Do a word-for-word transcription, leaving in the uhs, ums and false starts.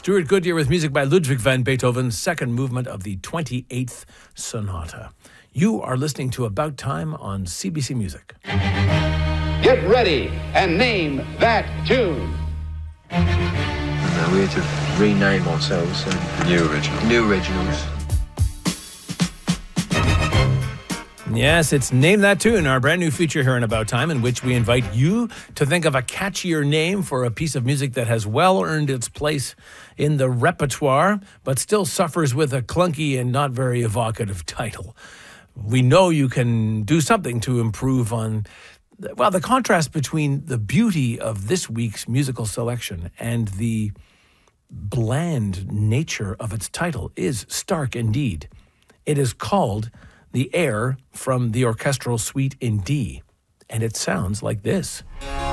Stuart Goodyear with music by Ludwig van Beethoven's second movement of the twenty-eighth Sonata. You are listening to About Time on C B C Music. Get ready and name that tune. No, we had to rename ourselves. So New original. New originals. Yes, it's Name That Tune, our brand new feature here in About Time, in which we invite you to think of a catchier name for a piece of music that has well earned its place in the repertoire, but still suffers with a clunky and not very evocative title. We know you can do something to improve on, well, the contrast between the beauty of this week's musical selection and the bland nature of its title is stark indeed. It is called The Air from the Orchestral Suite in D, and it sounds like this.